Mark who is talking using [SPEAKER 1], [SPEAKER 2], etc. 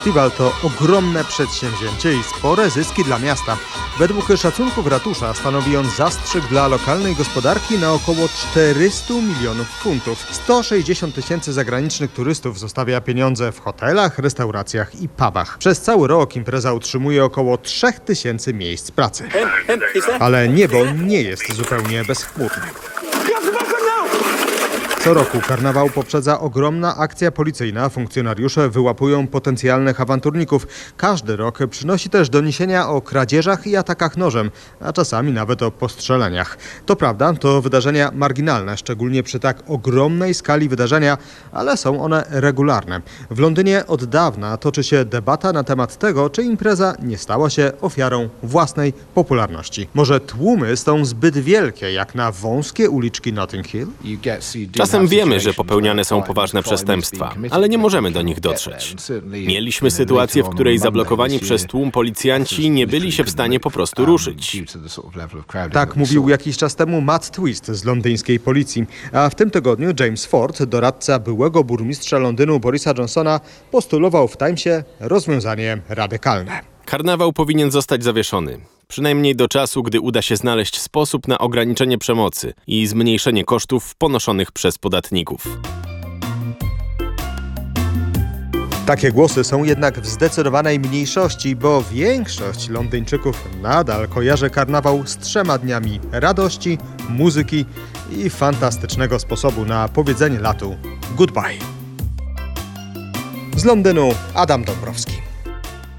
[SPEAKER 1] Festiwal to ogromne przedsięwzięcie i spore zyski dla miasta. Według szacunków ratusza stanowi on zastrzyk dla lokalnej gospodarki na około 400 milionów funtów. 160 tysięcy zagranicznych turystów zostawia pieniądze w hotelach, restauracjach i pubach. Przez cały rok impreza utrzymuje około 3000 miejsc pracy. Ale niebo nie jest zupełnie bezchmurne. Co roku karnawał poprzedza ogromna akcja policyjna. Funkcjonariusze wyłapują potencjalnych awanturników. Każdy rok przynosi też doniesienia o kradzieżach i atakach nożem, a czasami nawet o postrzeleniach. To prawda, to wydarzenia marginalne, szczególnie przy tak ogromnej skali wydarzenia, ale są one regularne. W Londynie od dawna toczy się debata na temat tego, czy impreza nie stała się ofiarą własnej popularności. Może tłumy są zbyt wielkie, jak na wąskie uliczki Notting Hill?
[SPEAKER 2] Czasem wiemy, że popełniane są poważne przestępstwa, ale nie możemy do nich dotrzeć. Mieliśmy sytuację, w której zablokowani przez tłum policjanci nie byli się w stanie po prostu ruszyć.
[SPEAKER 1] Tak mówił jakiś czas temu Matt Twist z londyńskiej policji. A w tym tygodniu James Ford, doradca byłego burmistrza Londynu Borisa Johnsona, postulował w Timesie rozwiązanie radykalne.
[SPEAKER 2] Karnawał powinien zostać zawieszony. Przynajmniej do czasu, gdy uda się znaleźć sposób na ograniczenie przemocy i zmniejszenie kosztów ponoszonych przez podatników.
[SPEAKER 1] Takie głosy są jednak w zdecydowanej mniejszości, bo większość Londyńczyków nadal kojarzy karnawał z 3 dniami radości, muzyki i fantastycznego sposobu na powiedzenie latu goodbye. Z Londynu Adam Dąbrowski.